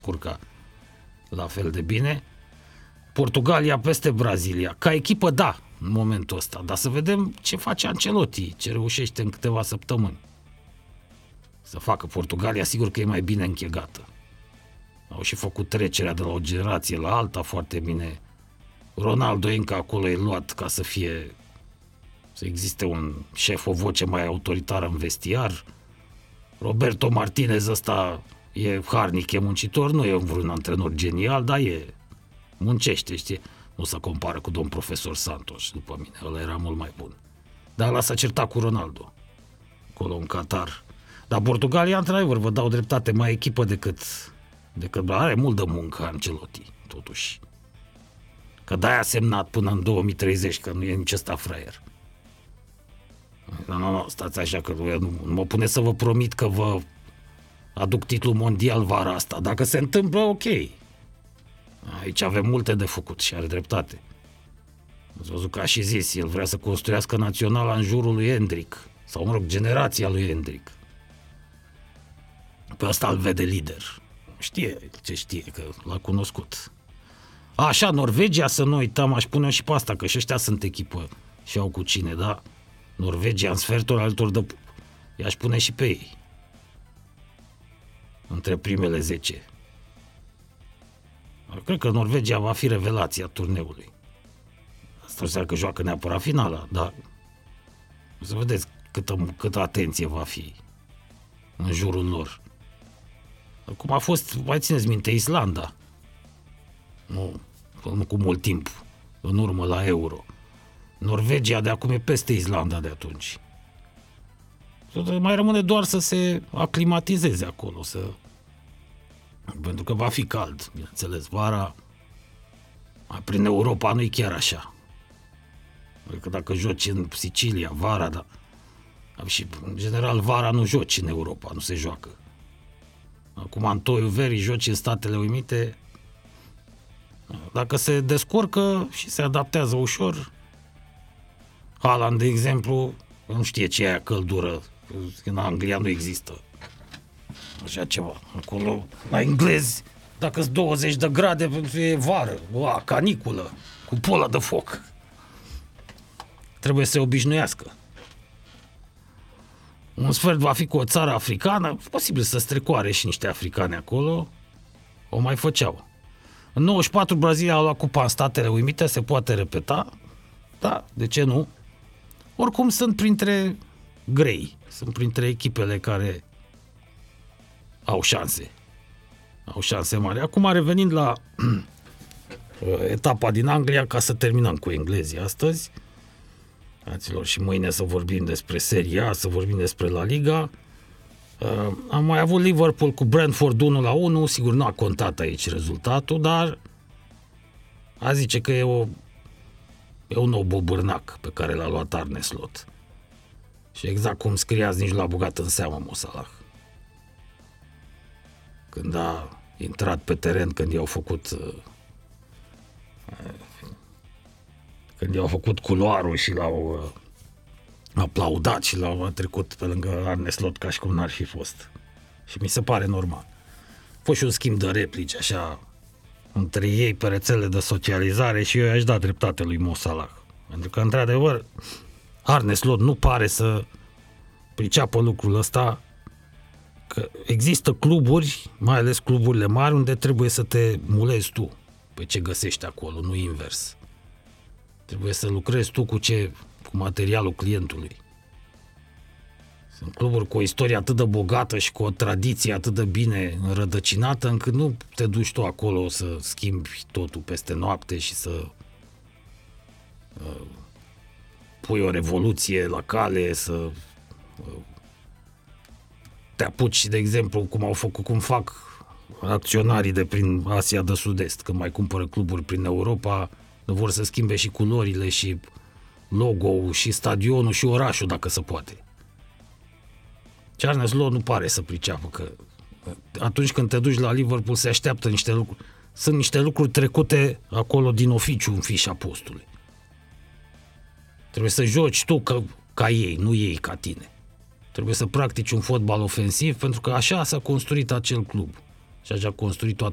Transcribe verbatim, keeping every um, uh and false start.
curca la fel de bine. Portugalia peste Brazilia. Ca echipă, da, în momentul ăsta. Dar să vedem ce face Ancelotti, ce reușește în câteva săptămâni să facă. Portugalia, sigur că e mai bine închegată. Au și făcut trecerea de la o generație la alta foarte bine. Ronaldo încă acolo e luat ca să fie, să existe un șef, o voce mai autoritară în vestiar. Roberto Martinez ăsta e harnic, e muncitor, nu e vreun antrenor genial, dar e, muncește, știi? Nu se compară cu domn profesor Santos, după mine, ăla era mult mai bun. Dar ăla s-a certat cu Ronaldo, acolo în Qatar. Dar Portugalia, într-adevăr, vă dau dreptate, mai echipă decât, decât are mult de muncă Ancelotti, totuși. Că de-aia a semnat până în două mii treizeci, că nu e nici ăsta fraier. Nu, nu, nu, stați așa, că nu, nu mă pune să vă promit că vă aduc titlul mondial vara asta. Dacă se întâmplă, ok. Aici avem multe de făcut și are dreptate. Ați văzut că a și zis, el vrea să construiască naționala în jurul lui Endrick. Sau, mă rog, generația lui Endrick. Pe ăsta îl vede lider. Știe ce știe, că l-a cunoscut. Așa, Norvegia, să nu uităm, aș pune și pe asta, că și ăștia sunt echipă și au cu cine, da? Norvegia în sfertul altor de... I-aș pune și pe ei. Între primele zece. Cred că Norvegia va fi revelația turneului. Asta înseamnă că joacă neapărat finala, dar o să vedeți câtă, câtă atenție va fi în jurul lor. Cum a fost, mai țineți minte, Islanda. Nu, nu cu mult timp în urmă la Euro. Norvegia de acum e peste Islanda de atunci. Mai rămâne doar să se aclimatizeze acolo, să... pentru că va fi cald, bineînțeles, vara. Prin Europa nu e chiar așa. Că dacă joci în Sicilia vara, dar și în general vara nu joci în Europa, nu se joacă. Acum în toiul verii joci în Statele Unite. Dacă se descurcă și se adaptează ușor, Haaland, de exemplu, nu știe ce e aia căldură, în Anglia nu există așa ceva. Acolo, la englezi, dacă sunt douăzeci de grade, e vară, ua, caniculă, cu pola de foc. Trebuie să se obișnuiască. Un sfert va fi cu o țară africană, posibil să strecoare și niște africane acolo, o mai făceau. În nouăzeci și patru Brazilia a luat cupa în Statele Unite, se poate repeta, da, de ce nu? Oricum sunt printre grei, sunt printre echipele care au șanse, au șanse mari. Acum revenind la etapa din Anglia, ca să terminăm cu englezii astăzi, fraților, și mâine să vorbim despre Serie A, să vorbim despre La Liga. Uh, am mai avut Liverpool cu Brentford unu la unu, sigur nu a contat aici rezultatul, dar a zice că e, o, e un nou bobârnac pe care l-a luat Arne Slot. Și exact cum scriați, nici l-a băgat în seamă Mo Salah. Când a intrat pe teren, când i-au făcut uh, când i-au făcut culoarul și l-au uh, aplaudat și l-au trecut pe lângă Arne Slot ca și cum n-ar fi fost. Și mi se pare normal. A fost și un schimb de replici așa între ei pe rețele de socializare și eu i-aș da dreptate lui Mo Salah. Pentru că, într-adevăr, Arne Slot nu pare să priceapă lucrul ăsta, că există cluburi, mai ales cluburile mari, unde trebuie să te mulezi tu pe ce găsești acolo, nu invers. Trebuie să lucrezi tu cu ce, cu materialul clientului. Sunt cluburi cu o istorie atât de bogată și cu o tradiție atât de bine înrădăcinată, încât nu te duci tu acolo să schimbi totul peste noapte și să uh, pui o revoluție la cale, să uh, te apuci, de exemplu, cum au făcut, cum fac acționarii de prin Asia de Sud-Est, când mai cumpără cluburi prin Europa, vor să schimbe și culorile și logo-ul și stadionul și orașul, dacă se poate. Și Arne Slot nu pare să priceapă că atunci când te duci la Liverpool se așteaptă niște lucruri. Sunt niște lucruri trecute acolo din oficiu în fișa postului. Trebuie să joci tu ca, ca ei, nu ei ca tine. Trebuie să practici un fotbal ofensiv, pentru că așa s-a construit acel club. Și așa a construit toată